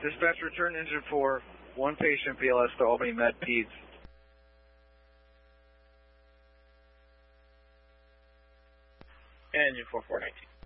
Dispatch, return engine 4, one patient, BLS to Albany Med Peds. Engine 4419.